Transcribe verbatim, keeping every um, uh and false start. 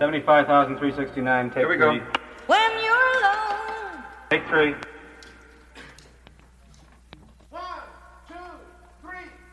seventy-five thousand three hundred sixty-nine, take Here we three. go. When you're alone. Take three.